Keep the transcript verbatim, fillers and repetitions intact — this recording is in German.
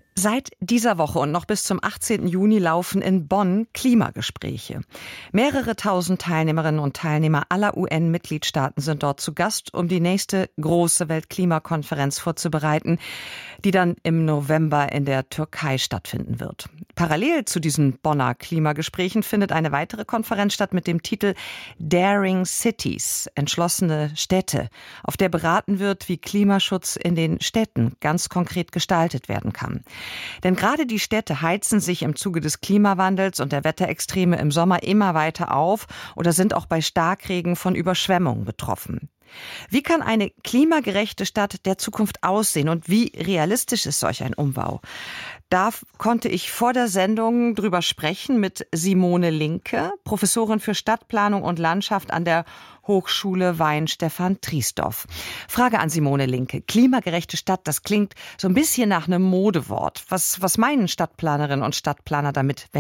Seit dieser Woche und noch bis zum achtzehnten Juni laufen in Bonn Klimagespräche. Mehrere tausend Teilnehmerinnen und Teilnehmer aller U N-Mitgliedstaaten sind dort zu Gast, um die nächste große Weltklimakonferenz vorzubereiten, die dann im November in der Türkei stattfinden wird. Parallel zu diesen Bonner Klimagesprächen findet eine weitere Konferenz statt mit dem Titel Daring Cities, entschlossene Städte, auf der beraten wird, wie Klimaschutz in den Städten ganz konkret gestaltet werden kann. Denn gerade die Städte heizen sich im Zuge des Klimawandels und der Wetterextreme im Sommer immer weiter auf oder sind auch bei Starkregen von Überschwemmungen betroffen. Wie kann eine klimagerechte Stadt der Zukunft aussehen und wie realistisch ist solch ein Umbau? Da konnte ich vor der Sendung drüber sprechen mit Simone Linke, Professorin für Stadtplanung und Landschaft an der Hochschule Weihenstephan-Triesdorf. Frage an Simone Linke. Klimagerechte Stadt, das klingt so ein bisschen nach einem Modewort. Was, was meinen Stadtplanerinnen und Stadtplaner damit, wenn